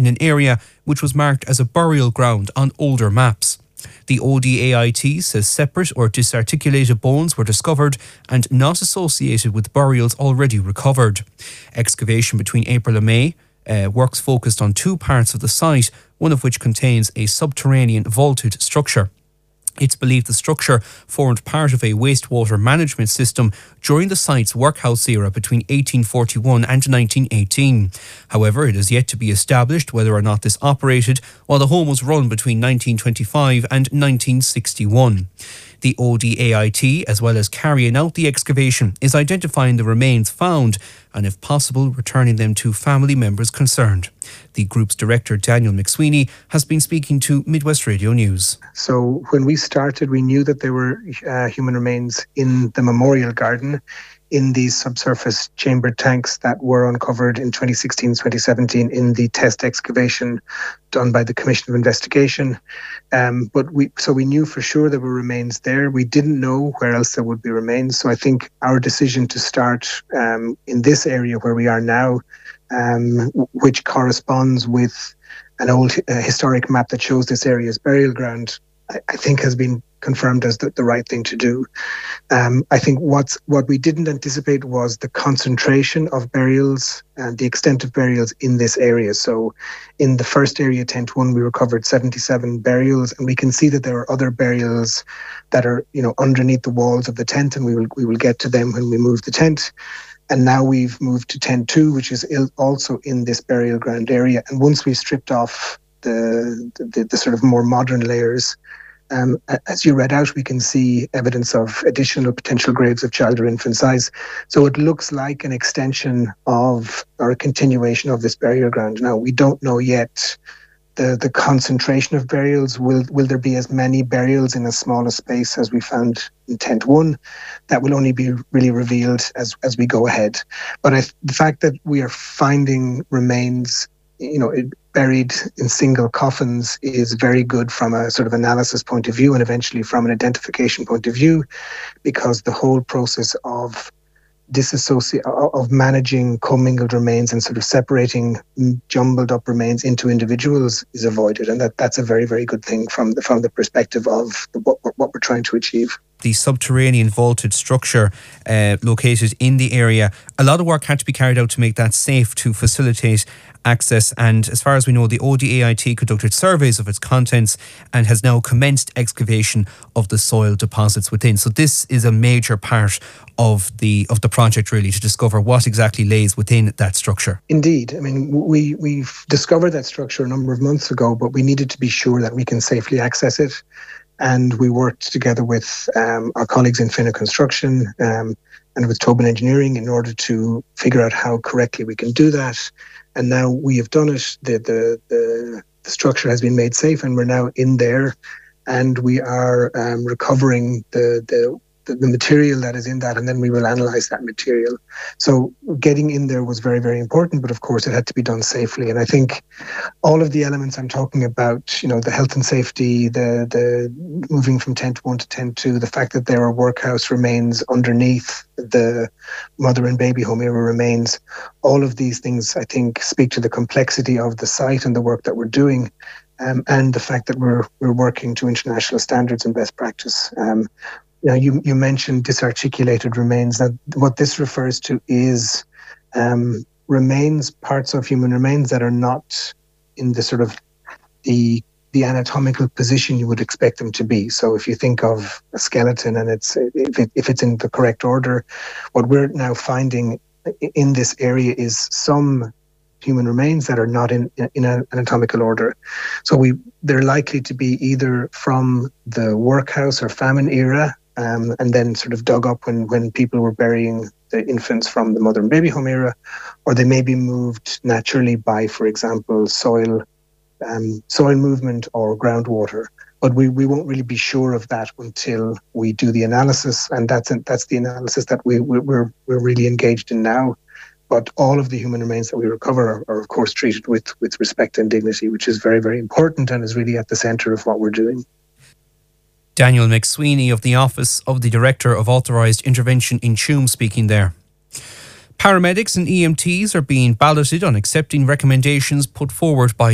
in an area which was marked as a burial ground on older maps. The ODAIT says separate or disarticulated bones were discovered and not associated with burials already recovered. Excavation between April and May, works focused on two parts of the site, one of which contains a subterranean vaulted structure. It's believed the structure formed part of a wastewater management system during the site's workhouse era between 1841 and 1918. However, it is yet to be established whether or not this operated while the home was run between 1925 and 1961. The ODAIT, as well as carrying out the excavation, is identifying the remains found and, if possible, returning them to family members concerned. The group's director, Daniel McSweeney, has been speaking to Midwest Radio News. So when we started, we knew that there were human remains in the memorial garden in these subsurface chambered tanks that were uncovered in 2016-2017 in the test excavation done by the Commission of Investigation. But we knew for sure there were remains there. We didn't know where else there would be remains. So I think our decision to start in this area where we are now, which corresponds with an old historic map that shows this area as burial ground, I think has been confirmed as the right thing to do. I think what we didn't anticipate was the concentration of burials and the extent of burials in this area. So in the first area, Tent 1, we recovered 77 burials, and we can see that there are other burials that are, underneath the walls of the tent, and we will get to them when we move the tent. And now we've moved to Tent 2, which is also in this burial ground area. And once we've stripped off the sort of more modern layers, as you read out, we can see evidence of additional potential graves of child or infant size. So it looks like an extension of, or a continuation of, this burial ground. Now, we don't know yet the concentration of burials. Will there be as many burials in as small a space as we found in Tent 1? That will only be really revealed as we go ahead. But the fact that we are finding remains, buried in single coffins is very good from a sort of analysis point of view and eventually from an identification point of view, because the whole process of managing commingled remains and sort of separating jumbled up remains into individuals is avoided, and that's a very, very good thing from the perspective of what we're trying to achieve. The subterranean vaulted structure located in the area, a lot of work had to be carried out to make that safe to facilitate access, and as far as we know, the ODAIT conducted surveys of its contents and has now commenced excavation of the soil deposits within. So this is a major part of the project, really, to discover what exactly lays within that structure. Indeed. I mean, we've discovered that structure a number of months ago, but we needed to be sure that we can safely access it. And we worked together with our colleagues in Finna Construction and with Tobin Engineering in order to figure out how correctly we can do that. And now we have done it. The structure has been made safe, and we're now in there, and we are recovering the material that is in that, and then we will analyse that material. So getting in there was very, very important, but of course it had to be done safely. And I think all of the elements I'm talking about, the health and safety, the moving from Tent 1 to Tent 2, the fact that there are workhouse remains underneath the mother and baby home era remains, all of these things, I think, speak to the complexity of the site and the work that we're doing, and the fact that we're working to international standards and best practice. Now, you mentioned disarticulated remains. Now, what this refers to is remains, parts of human remains that are not in the sort of the anatomical position you would expect them to be. So if you think of a skeleton and if it's in the correct order, what we're now finding in this area is some human remains that are not in an anatomical order. So they're likely to be either from the workhouse or famine era, and then sort of dug up when people were burying the infants from the mother and baby home era, or they may be moved naturally by, for example, soil movement or groundwater. But we won't really be sure of that until we do the analysis, and that's the analysis that we're really engaged in now. But all of the human remains that we recover are of course treated with respect and dignity, which is very, very important and is really at the centre of what we're doing. Daniel McSweeney of the Office of the Director of Authorised Intervention in Tuam speaking there. Paramedics and EMTs are being balloted on accepting recommendations put forward by